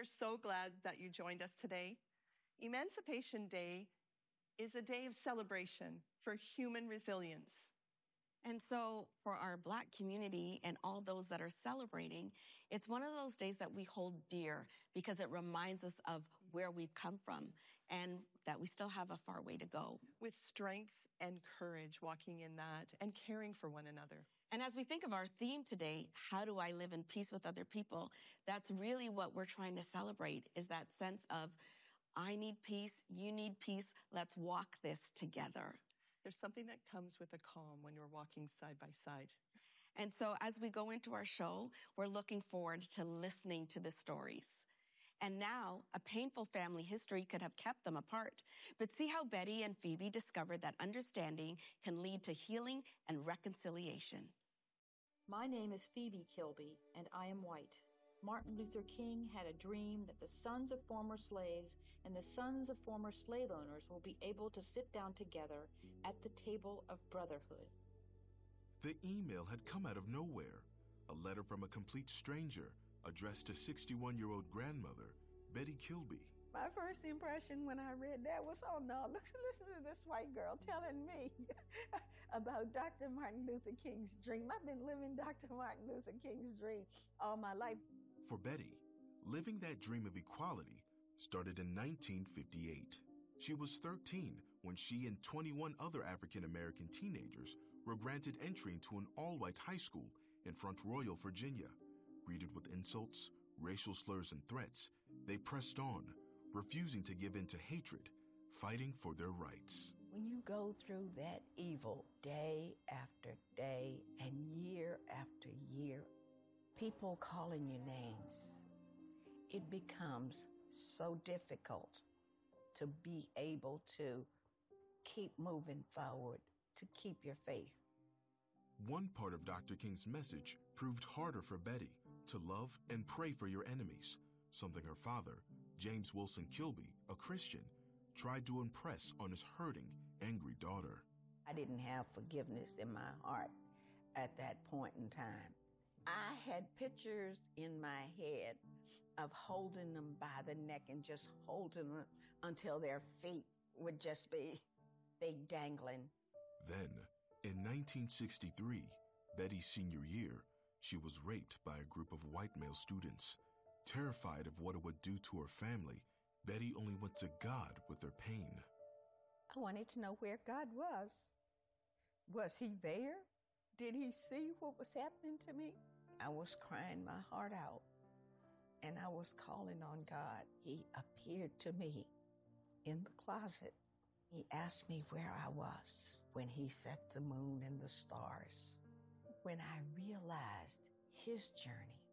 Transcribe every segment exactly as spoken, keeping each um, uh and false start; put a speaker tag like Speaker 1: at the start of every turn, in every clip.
Speaker 1: are so glad that you joined us today. Emancipation Day is a day of celebration for human resilience.
Speaker 2: And so for our Black community and all those that are celebrating, it's one of those days that we hold dear because it reminds us of where we've come from and that we still have a far way to go.
Speaker 1: With strength and courage walking in that and caring for one another.
Speaker 2: And as we think of our theme today, how do I live in peace with other people? That's really what we're trying to celebrate, is that sense of I need peace, you need peace, let's walk this together.
Speaker 1: There's something that comes with a calm when you're walking side by side.
Speaker 2: And so as we go into our show, we're looking forward to listening to the stories. And now, a painful family history could have kept them apart. But see how Betty and Phoebe discovered that understanding can lead to healing and reconciliation.
Speaker 3: My name is Phoebe Kilby, and I am white. Martin Luther King had a dream that the sons of former slaves and the sons of former slave owners will be able to sit down together at the table of brotherhood.
Speaker 4: The email had come out of nowhere, a letter from a complete stranger addressed to sixty-one-year-old grandmother, Betty Kilby.
Speaker 5: My first impression when I read that was, oh no, look, listen to this white girl telling me about Doctor Martin Luther King's dream. I've been living Doctor Martin Luther King's dream all my life.
Speaker 4: For Betty, living that dream of equality started in nineteen fifty-eight. She was thirteen when she and twenty-one other African-American teenagers were granted entry into an all-white high school in Front Royal, Virginia. Greeted with insults, racial slurs, and threats, they pressed on, refusing to give in to hatred, fighting for their rights.
Speaker 5: When you go through that evil day after day and year after year, people calling you names, it becomes so difficult to be able to keep moving forward, to keep your faith.
Speaker 4: One part of Doctor King's message proved harder for Betty: to love and pray for your enemies, something her father, James Wilson Kilby, a Christian, tried to impress on his hurting, angry daughter.
Speaker 5: I didn't have forgiveness in my heart at that point in time. I had pictures in my head of holding them by the neck and just holding them until their feet would just be big dangling.
Speaker 4: Then, in nineteen sixty-three, Betty's senior year, she was raped by a group of white male students. Terrified of what it would do to her family, Betty only went to God with her pain.
Speaker 5: I wanted to know where God was. Was he there? Did he see what was happening to me? I was crying my heart out, and I was calling on God. He appeared to me in the closet. He asked me where I was when he set the moon and the stars. When I realized his journey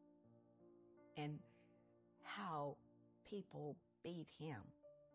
Speaker 5: and how people beat him,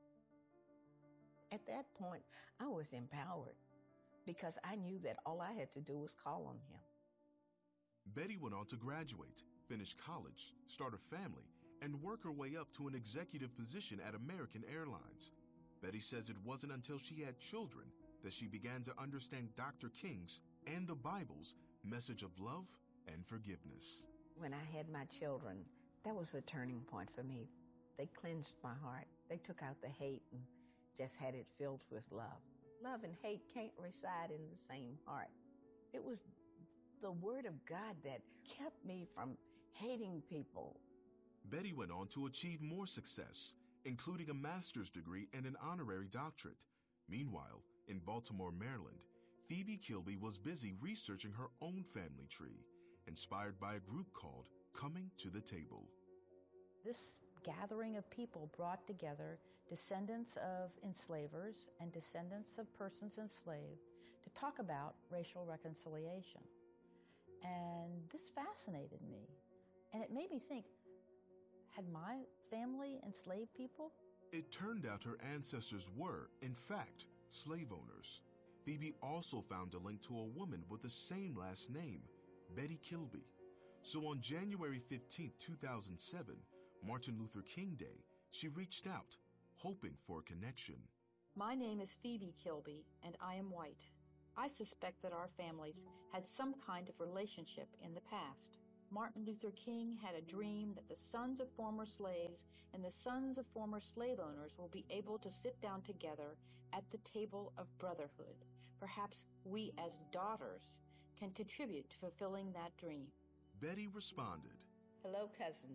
Speaker 5: at that point, I was empowered because I knew that all I had to do was call on him.
Speaker 4: Betty went on to graduate, finish college, start a family, and work her way up to an executive position at American Airlines. Betty says it wasn't until she had children that she began to understand Doctor King's and the Bible's message of love and forgiveness.
Speaker 5: When I had my children, that was the turning point for me. They cleansed my heart. They took out the hate and just had it filled with love. Love and hate can't reside in the same heart. It was the Word of God that kept me from hating people.
Speaker 4: Betty went on to achieve more success, including a master's degree and an honorary doctorate. Meanwhile, in Baltimore, Maryland, Phoebe Kilby was busy researching her own family tree, inspired by a group called Coming to the Table.
Speaker 3: This gathering of people brought together descendants of enslavers and descendants of persons enslaved to talk about racial reconciliation. And this fascinated me. And it made me think, had my family enslaved people?
Speaker 4: It turned out her ancestors were, in fact, slave owners. Phoebe also found a link to a woman with the same last name, Betty Kilby. So on January fifteenth, two thousand seven, Martin Luther King Day, she reached out, hoping for a connection.
Speaker 3: My name is Phoebe Kilby, and I am white. I suspect that our families had some kind of relationship in the past. Martin Luther King had a dream that the sons of former slaves and the sons of former slave owners will be able to sit down together at the table of brotherhood. Perhaps we as daughters can contribute to fulfilling that dream.
Speaker 4: Betty responded,
Speaker 5: Hello, cousin.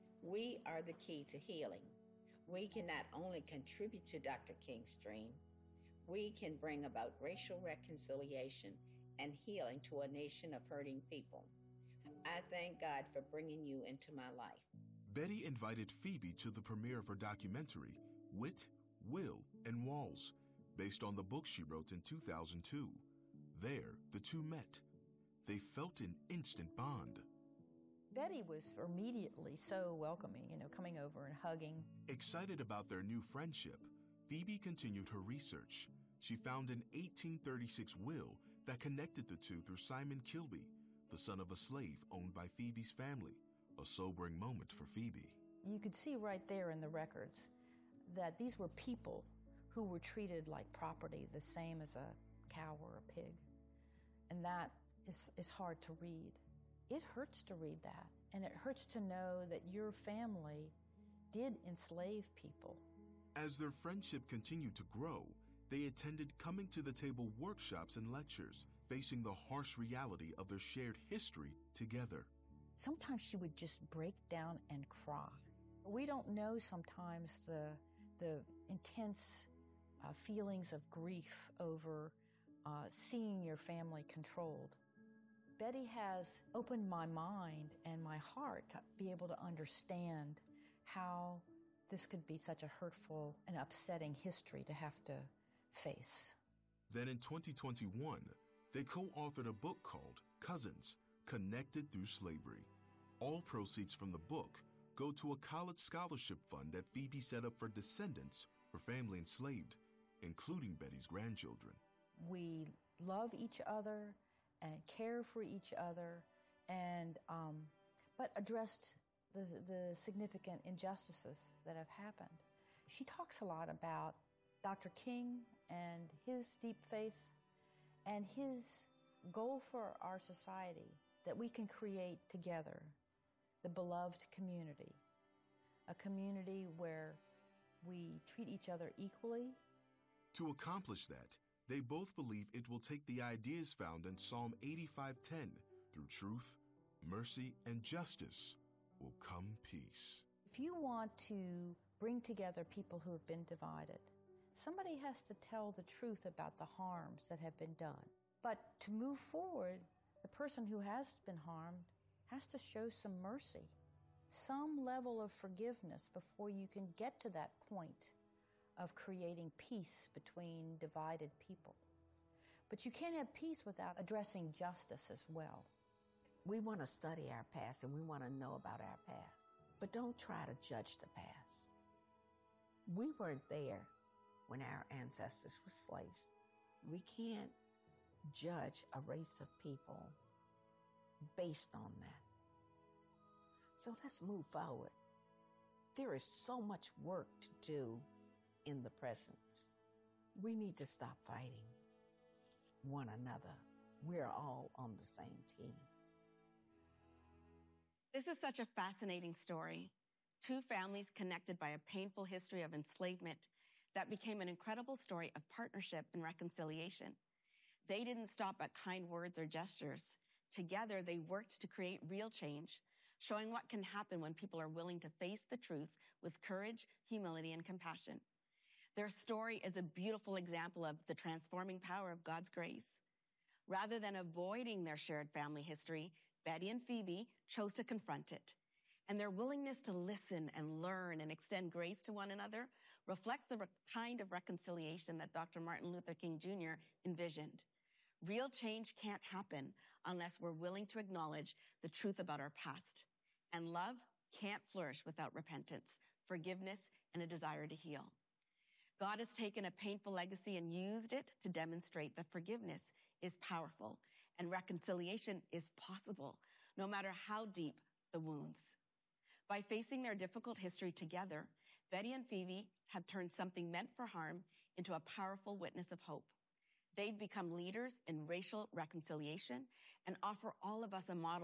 Speaker 5: We are the key to healing. We can not only contribute to Doctor King's dream, we can bring about racial reconciliation and healing to a nation of hurting people. I thank God for bringing you into my life.
Speaker 4: Betty invited Phoebe to the premiere of her documentary, Wit, Will, and Walls, based on the book she wrote in two thousand two. There, the two met. They felt an instant bond.
Speaker 3: Betty was immediately so welcoming, you know, coming over and hugging.
Speaker 4: Excited about their new friendship, Phoebe continued her research. She found an eighteen thirty-six will that connected the two through Simon Kilby, the son of a slave owned by Phoebe's family, a sobering moment for Phoebe.
Speaker 3: You could see right there in the records that these were people who were treated like property, the same as a cow or a pig. And that is, is hard to read. It hurts to read that, and it hurts to know that your family did enslave people.
Speaker 4: As their friendship continued to grow, they attended coming to the table workshops and lectures, facing the harsh reality of their shared history together.
Speaker 3: Sometimes she would just break down and cry. We don't know sometimes the, the intense uh, feelings of grief over uh, seeing your family controlled. Betty has opened my mind and my heart to be able to understand how this could be such a hurtful and upsetting history to have to face.
Speaker 4: Then in twenty twenty-one, they co-authored a book called Cousins, Connected Through Slavery. All proceeds from the book go to a college scholarship fund that Phoebe set up for descendants for family enslaved, including Betty's grandchildren.
Speaker 3: We love each other and care for each other, and um, but addressed the, the significant injustices that have happened. She talks a lot about Doctor King and his deep faith and his goal for our society, that we can create together the beloved community, a community where we treat each other equally.
Speaker 4: To accomplish that, they both believe it will take the ideas found in Psalm eighty-five ten. Through truth, mercy, and justice will come peace.
Speaker 3: If you want to bring together people who have been divided, somebody has to tell the truth about the harms that have been done. But to move forward, the person who has been harmed has to show some mercy, some level of forgiveness before you can get to that point of creating peace between divided people. But you can't have peace without addressing justice as well.
Speaker 5: We want to study our past and we want to know about our past, but don't try to judge the past. We weren't there when our ancestors were slaves. We can't judge a race of people based on that. So let's move forward. There is so much work to do in the present. We need to stop fighting one another. We're all on the same team.
Speaker 2: This is such a fascinating story. Two families connected by a painful history of enslavement that became an incredible story of partnership and reconciliation. They didn't stop at kind words or gestures. Together, they worked to create real change, showing what can happen when people are willing to face the truth with courage, humility, and compassion. Their story is a beautiful example of the transforming power of God's grace. Rather than avoiding their shared family history, Betty and Phoebe chose to confront it. And their willingness to listen and learn and extend grace to one another reflects the re- kind of reconciliation that Doctor Martin Luther King Junior envisioned. Real change can't happen unless we're willing to acknowledge the truth about our past. And love can't flourish without repentance, forgiveness, and a desire to heal. God has taken a painful legacy and used it to demonstrate that forgiveness is powerful and reconciliation is possible, no matter how deep the wounds. By facing their difficult history together, Betty and Phoebe have turned something meant for harm into a powerful witness of hope. They've become leaders in racial reconciliation and offer all of us a model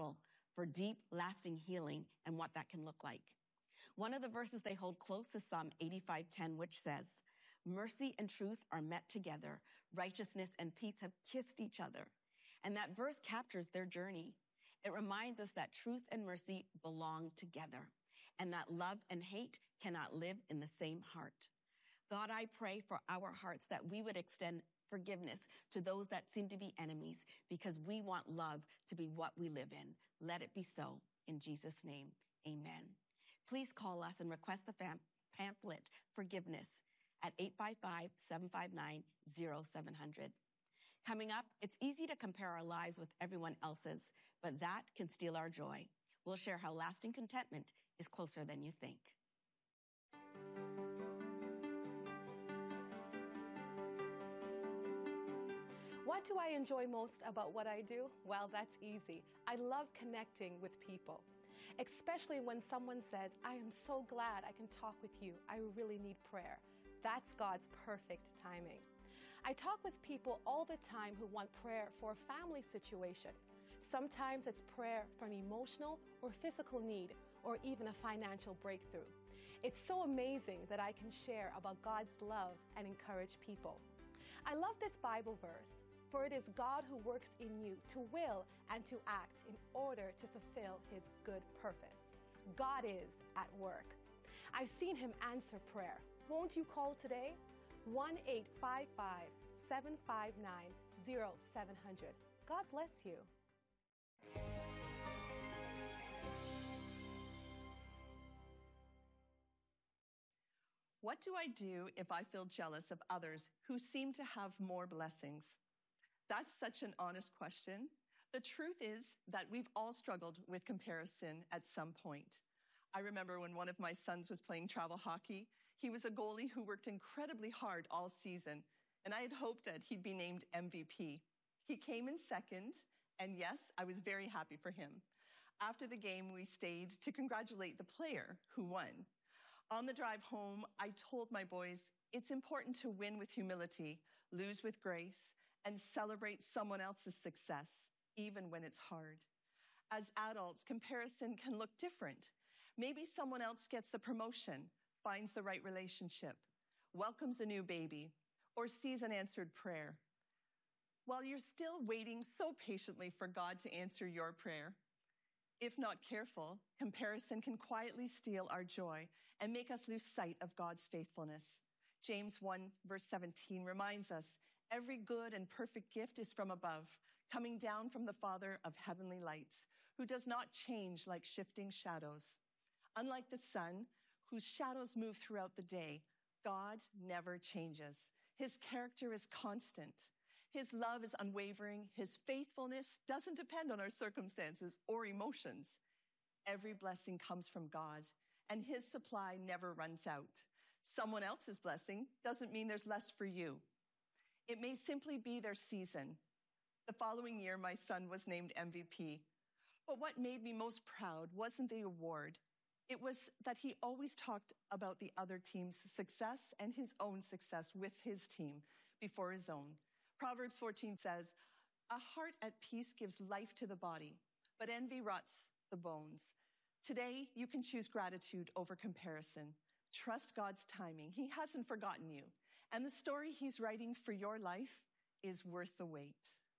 Speaker 2: for deep, lasting healing and what that can look like. One of the verses they hold close is Psalm eighty-five ten, which says, "Mercy and truth are met together. Righteousness and peace have kissed each other." And that verse captures their journey. It reminds us that truth and mercy belong together, and that love and hate cannot live in the same heart. God, I pray for our hearts that we would extend forgiveness to those that seem to be enemies, because we want love to be what we live in. Let it be so. In Jesus' name, amen. Please call us and request the fam- pamphlet, Forgiveness, at eight five five, seven five nine, zero seven zero zero. Coming up, it's easy to compare our lives with everyone else's, but that can steal our joy. We'll share how lasting contentment is closer than you think.
Speaker 6: What do I enjoy most about what I do? Well, that's easy. I love connecting with people, especially when someone says, "I am so glad I can talk with you. I really need prayer." That's God's perfect timing. I talk with people all the time who want prayer for a family situation. Sometimes it's prayer for an emotional or physical need, or even a financial breakthrough. It's so amazing that I can share about God's love and encourage people. I love this Bible verse. For it is God who works in you to will and to act in order to fulfill his good purpose. God is at work. I've seen him answer prayer. Won't you call today? one eight five five, seven five nine, zero seven zero zero. God bless you.
Speaker 1: What do I do if I feel jealous of others who seem to have more blessings? That's such an honest question. The truth is that we've all struggled with comparison at some point. I remember when one of my sons was playing travel hockey, he was a goalie who worked incredibly hard all season, and I had hoped that he'd be named M V P. He came in second, and yes, I was very happy for him. After the game, we stayed to congratulate the player who won. On the drive home, I told my boys, it's important to win with humility, lose with grace, and celebrate someone else's success, even when it's hard. As adults, comparison can look different. Maybe someone else gets the promotion, finds the right relationship, welcomes a new baby, or sees an answered prayer. While you're still waiting so patiently for God to answer your prayer, if not careful, comparison can quietly steal our joy and make us lose sight of God's faithfulness. James one, verse seventeen reminds us, every good and perfect gift is from above, coming down from the Father of heavenly lights, who does not change like shifting shadows. Unlike the sun, whose shadows move throughout the day, God never changes. His character is constant. His love is unwavering. His faithfulness doesn't depend on our circumstances or emotions. Every blessing comes from God, and his supply never runs out. Someone else's blessing doesn't mean there's less for you. It may simply be their season. The following year, my son was named M V P. But what made me most proud wasn't the award. It was that he always talked about the other team's success and his own success with his team before his own. Proverbs fourteen says, a heart at peace gives life to the body, but envy rots the bones. Today, you can choose gratitude over comparison. Trust God's timing. He hasn't forgotten you. And the story he's writing for your life is worth the wait.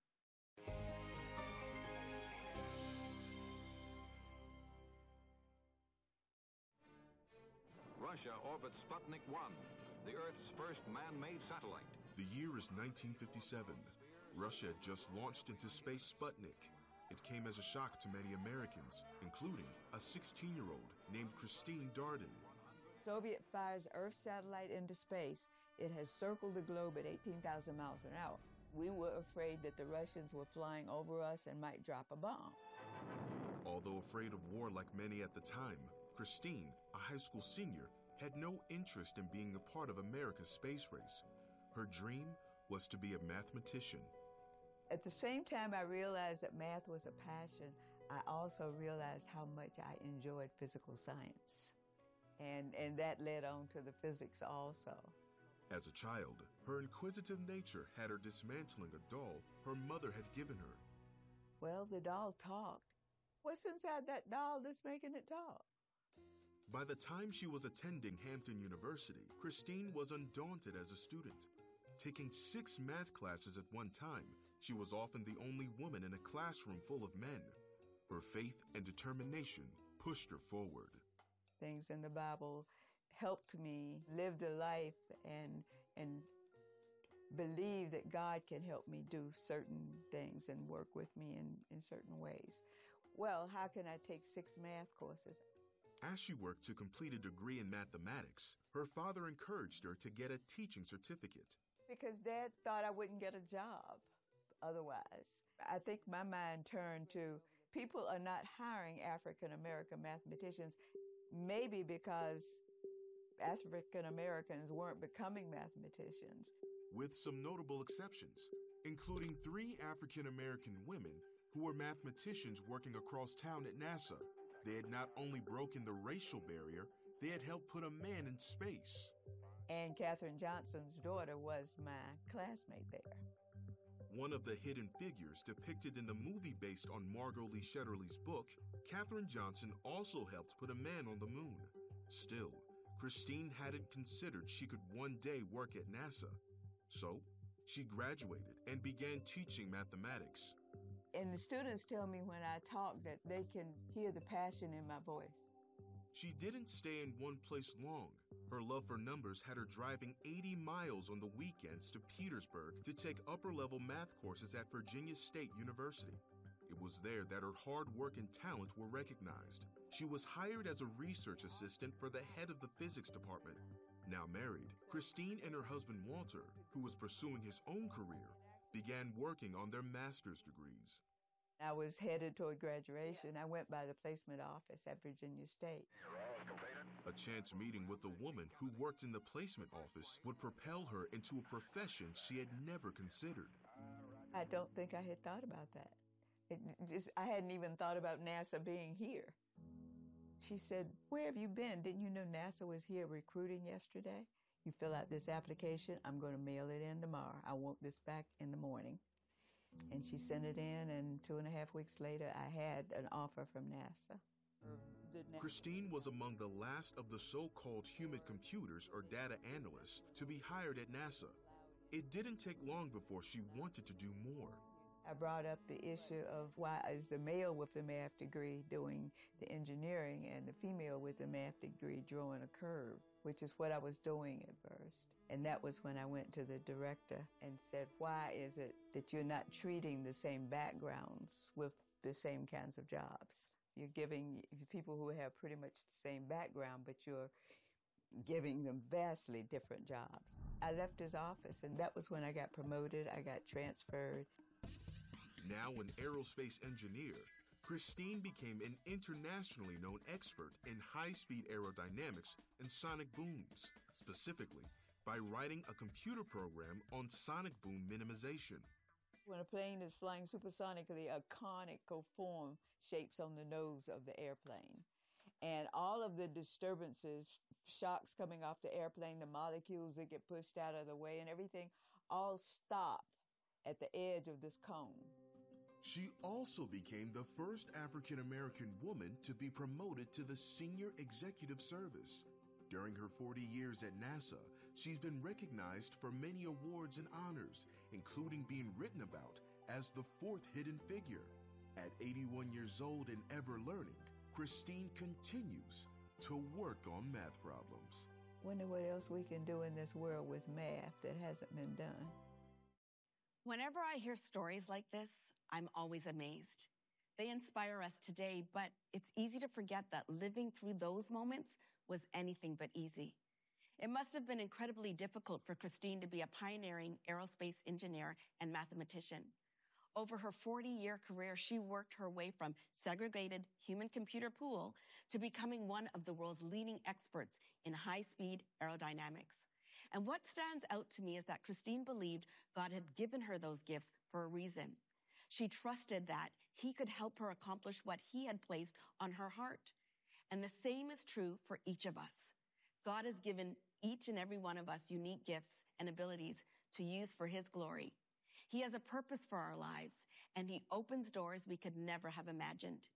Speaker 7: Russia orbits Sputnik one, the Earth's first man-made satellite.
Speaker 4: The year is nineteen fifty-seven. Russia had just launched into space Sputnik. It came as a shock to many Americans, including a sixteen-year-old named Christine Darden.
Speaker 8: Soviet fires Earth satellite into space. It has circled the globe at eighteen thousand miles an hour. We were afraid that the Russians were flying over us and might drop a bomb.
Speaker 4: Although afraid of war like many at the time, Christine, a high school senior, had no interest in being a part of America's space race. Her dream was to be a mathematician.
Speaker 8: At the same time I realized that math was a passion, I also realized how much I enjoyed physical science. And, and that led on to the physics also.
Speaker 4: As a child, her inquisitive nature had her dismantling a doll her mother had given her.
Speaker 8: Well, the doll talked. What's inside that doll that's making it talk?
Speaker 4: By the time she was attending Hampton University, Christine was undaunted as a student. Taking six math classes at one time, she was often the only woman in a classroom full of men. Her faith and determination pushed her forward.
Speaker 8: Things in the Bible helped me live the life and and believe that God can help me do certain things and work with me in, in certain ways. Well, how can I take six math courses?
Speaker 4: As she worked to complete a degree in mathematics, her father encouraged her to get a teaching certificate.
Speaker 8: Because Dad thought I wouldn't get a job otherwise. I think my mind turned to people are not hiring African American mathematicians, maybe because African Americans weren't becoming mathematicians.
Speaker 4: With some notable exceptions, including three African American women who were mathematicians working across town at NASA. They had not only broken the racial barrier, they had helped put a man in space.
Speaker 8: And Katherine Johnson's daughter was my classmate there.
Speaker 4: One of the hidden figures depicted in the movie based on Margot Lee Shetterly's book, Katherine Johnson also helped put a man on the moon. Still, Christine hadn't considered she could one day work at NASA. So, she graduated and began teaching mathematics.
Speaker 8: And the students tell me when I talk that they can hear the passion in my voice.
Speaker 4: She didn't stay in one place long. Her love for numbers had her driving eighty miles on the weekends to Petersburg to take upper-level math courses at Virginia State University. It was there that her hard work and talent were recognized. She was hired as a research assistant for the head of the physics department. Now married, Christine and her husband Walter, who was pursuing his own career, began working on their master's degrees.
Speaker 8: I was headed toward graduation. I went by the placement office at Virginia State.
Speaker 4: A chance meeting with a woman who worked in the placement office would propel her into a profession she had never considered.
Speaker 8: I don't think I had thought about that. It just, I hadn't even thought about NASA being here. She said, "Where have you been? Didn't you know NASA was here recruiting yesterday? You fill out this application. I'm going to mail it in tomorrow. I want this back in the morning." And she sent it in, and two and a half weeks later, I had an offer from NASA.
Speaker 4: Christine was among the last of the so-called human computers or data analysts to be hired at NASA. It didn't take long before she wanted to do more.
Speaker 8: I brought up the issue of why is the male with the math degree doing the engineering and the female with the math degree drawing a curve, which is what I was doing at first. And that was when I went to the director and said, why is it that you're not treating the same backgrounds with the same kinds of jobs? You're giving people who have pretty much the same background, but you're giving them vastly different jobs. I left his office, and that was when I got promoted. I got transferred.
Speaker 4: Now an aerospace engineer, Christine became an internationally known expert in high-speed aerodynamics and sonic booms, specifically by writing a computer program on sonic boom minimization.
Speaker 8: When a plane is flying supersonically, a conical form shapes on the nose of the airplane. And all of the disturbances, shocks coming off the airplane, the molecules that get pushed out of the way and everything, all stop at the edge of this cone.
Speaker 4: She also became the first African-American woman to be promoted to the Senior Executive Service. During her forty years at NASA, she's been recognized for many awards and honors, including being written about as the fourth hidden figure. At eighty-one years old and ever learning, Christine continues to work on math problems.
Speaker 8: Wonder what else we can do in this world with math that hasn't been done.
Speaker 2: Whenever I hear stories like this, I'm always amazed. They inspire us today, but it's easy to forget that living through those moments was anything but easy. It must have been incredibly difficult for Christine to be a pioneering aerospace engineer and mathematician. Over her forty-year career, she worked her way from segregated human-computer pool to becoming one of the world's leading experts in high-speed aerodynamics. And what stands out to me is that Christine believed God had given her those gifts for a reason. She trusted that He could help her accomplish what He had placed on her heart. And the same is true for each of us. God has given each and every one of us unique gifts and abilities to use for His glory. He has a purpose for our lives, and He opens doors we could never have imagined.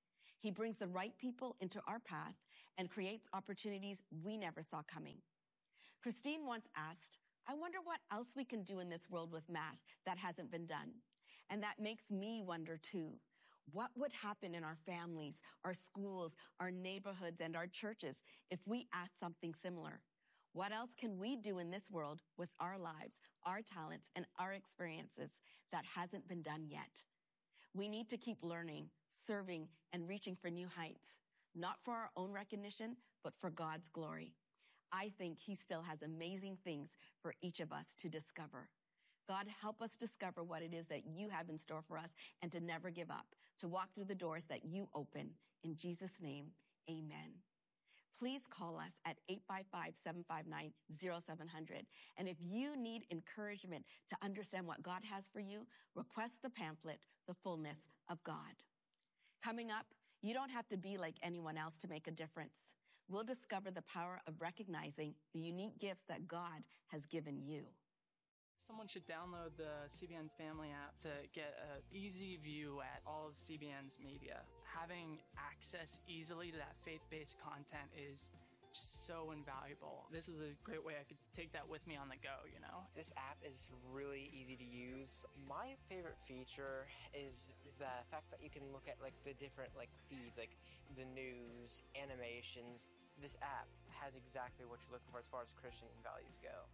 Speaker 2: He brings the right people into our path and creates opportunities we never saw coming. Christine once asked, I wonder what else we can do in this world with math that hasn't been done. And that makes me wonder too. What would happen in our families, our schools, our neighborhoods, and our churches if we asked something similar? What else can we do in this world with our lives, our talents, and our experiences that hasn't been done yet? We need to keep learning, serving, and reaching for new heights, not for our own recognition, but for God's glory. I think He still has amazing things for each of us to discover. God, help us discover what it is that You have in store for us and to never give up, to walk through the doors that You open. In Jesus' name, amen. Please call us at eight five five, seven five nine, zero seven zero zero. And if you need encouragement to understand what God has for you, request the pamphlet, The Fullness of God. Coming up, you don't have to be like anyone else to make a difference. We'll discover the power of recognizing the unique gifts that God has given you.
Speaker 9: Someone should download the C B N Family app to get an easy view at all of C B N's media. Having access easily to that faith-based content is just so invaluable. This is a great way I could take that with me on the go, you know?
Speaker 10: This app is really easy to use. My favorite feature is the fact that you can look at like the different like feeds, like the news, animations. This app has exactly what you're looking for as far as Christian values go.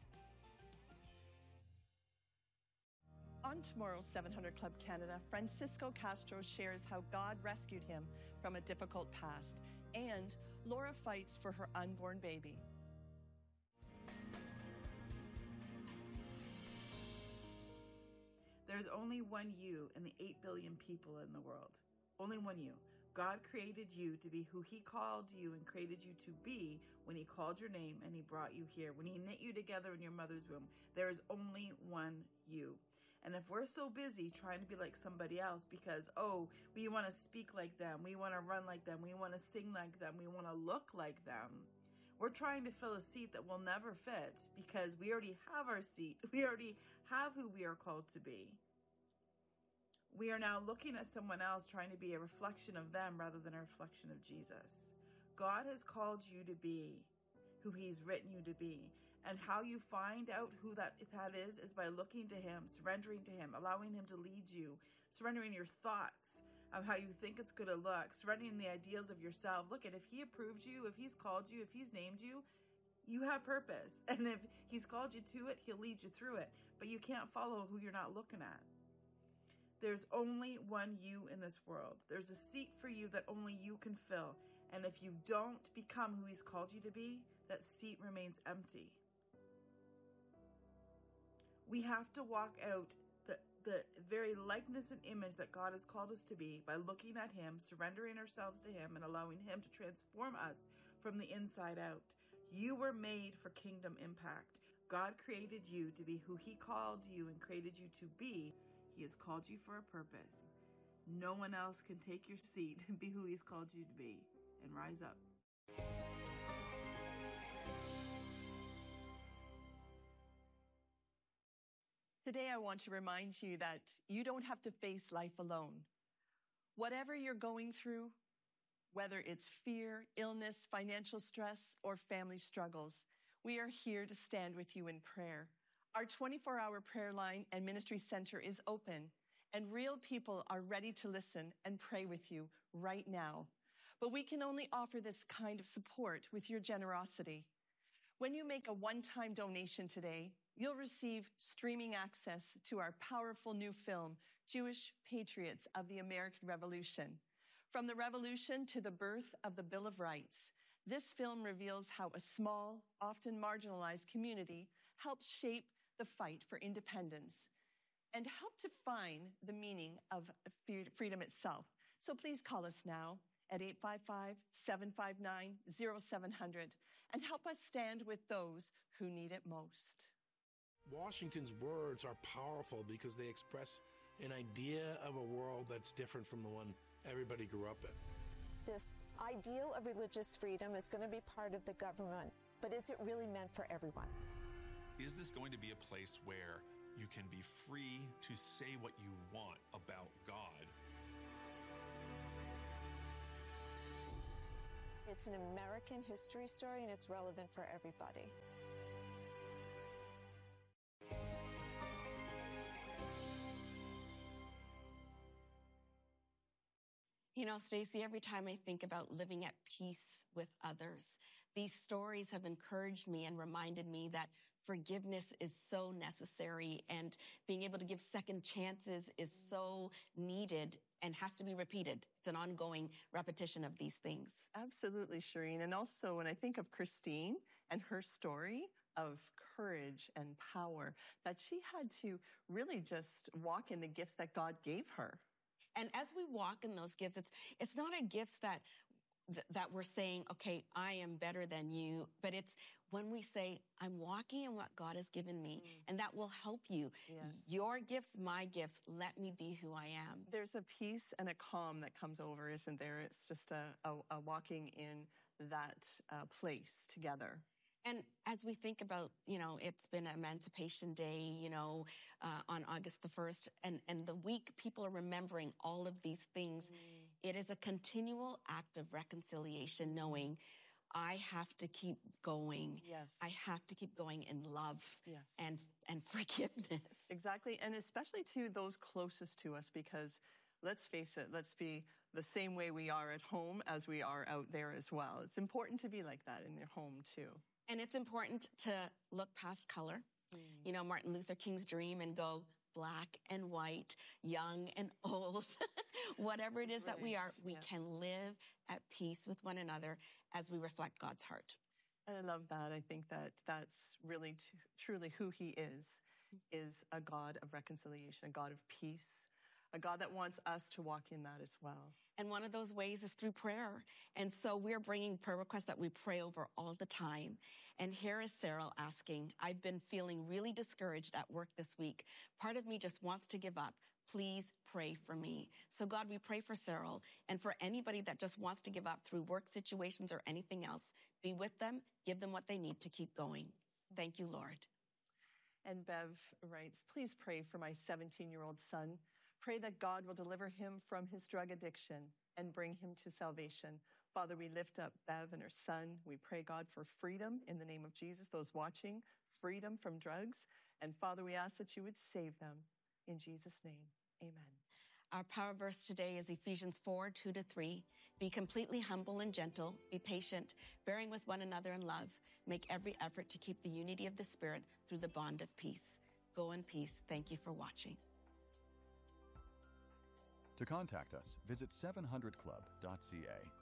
Speaker 1: On tomorrow's seven hundred Club Canada, Francisco Castro shares how God rescued him from a difficult past, and Laura fights for her unborn baby.
Speaker 11: There's only one you in the eight billion people in the world. Only one you. God created you to be who He called you and created you to be when He called your name and He brought you here. When He knit you together in your mother's womb, there is only one you. And if we're so busy trying to be like somebody else because, oh, we want to speak like them, we want to run like them, we want to sing like them, we want to look like them, we're trying to fill a seat that will never fit because we already have our seat. We already have who we are called to be. We are now looking at someone else trying to be a reflection of them rather than a reflection of Jesus. God has called you to be who He's written you to be. And how you find out who that, that is is by looking to Him, surrendering to Him, allowing Him to lead you, surrendering your thoughts of how you think it's going to look, surrendering the ideals of yourself. Look at if He approved you, if He's called you, if He's named you, you have purpose. And if He's called you to it, He'll lead you through it. But you can't follow who you're not looking at. There's only one you in this world. There's a seat for you that only you can fill. And if you don't become who He's called you to be, that seat remains empty. We have to walk out the, the very likeness and image that God has called us to be by looking at Him, surrendering ourselves to Him, and allowing Him to transform us from the inside out. You were made for kingdom impact. God created you to be who He called you and created you to be. He has called you for a purpose. No one else can take your seat and be who He's called you to be. And rise up.
Speaker 1: Today, I want to remind you that you don't have to face life alone. Whatever you're going through, whether it's fear, illness, financial stress, or family struggles, we are here to stand with you in prayer. Our twenty-four hour prayer line and ministry center is open, and real people are ready to listen and pray with you right now. But we can only offer this kind of support with your generosity. When you make a one-time donation today, you'll receive streaming access to our powerful new film, Jewish Patriots of the American Revolution. From the Revolution to the birth of the Bill of Rights, this film reveals how a small, often marginalized community helped shape the fight for independence and helped to find the meaning of freedom itself. So please call us now at eight five five, seven five nine, zero seven zero zero and help us stand with those who need it most.
Speaker 12: Washington's words are powerful because they express an idea of a world that's different from the one everybody grew up in.
Speaker 13: This ideal of religious freedom is going to be part of the government, but is it really meant for everyone?
Speaker 14: Is this going to be a place where you can be free to say what you want about God?
Speaker 13: It's an American history story, and it's relevant for everybody.
Speaker 2: You know, Stacy, every time I think about living at peace with others, these stories have encouraged me and reminded me that forgiveness is so necessary, and being able to give second chances is so needed and has to be repeated. It's an ongoing repetition of these things.
Speaker 1: Absolutely, Shireen. And also when I think of Christine and her story of courage and power, that she had to really just walk in the gifts that God gave her.
Speaker 2: And as we walk in those gifts, it's it's not a gifts that th- that we're saying, okay, I am better than you, but it's when we say, I'm walking in what God has given me, mm. and that will help you.
Speaker 1: Yes.
Speaker 2: Your gifts, my gifts, let me be who I am.
Speaker 1: There's a peace and a calm that comes over, isn't there? It's just a, a, a walking in that uh, place together.
Speaker 2: And as we think about, you know, it's been Emancipation Day, you know, uh, on August the first, and, and the week people are remembering all of these things. Mm. It is a continual act of reconciliation, knowing I have to keep going.
Speaker 1: Yes.
Speaker 2: I have to keep going in love.
Speaker 1: Yes.
Speaker 2: and and forgiveness.
Speaker 1: Exactly. And especially to those closest to us, because let's face it, let's be the same way we are at home as we are out there as well. It's important to be like that in your home too.
Speaker 2: And it's important to look past color, mm. you know, Martin Luther King's dream, and go black and white, young and old, whatever it is right. that we are, we yeah. can live at peace with one another as we reflect God's heart.
Speaker 1: And I love that. I think that that's really t- truly who he is, is a God of reconciliation, a God of peace, a God that wants us to walk in that as well.
Speaker 2: And one of those ways is through prayer. And so we're bringing prayer requests that we pray over all the time. And here is Cyril asking, I've been feeling really discouraged at work this week. Part of me just wants to give up. Please pray for me. So God, we pray for Cyril, and for anybody that just wants to give up through work situations or anything else. Be with them, give them what they need to keep going. Thank you, Lord.
Speaker 1: And Bev writes, please pray for my seventeen-year-old son. Pray that God will deliver him from his drug addiction and bring him to salvation. Father, we lift up Bev and her son. We pray, God, for freedom in the name of Jesus. Those watching, freedom from drugs. And Father, we ask that you would save them. In Jesus' name, amen.
Speaker 2: Our power verse today is Ephesians four, two to three. Be completely humble and gentle. Be patient, bearing with one another in love. Make every effort to keep the unity of the Spirit through the bond of peace. Go in peace. Thank you for watching.
Speaker 15: To contact us, visit seven hundred club dot c a.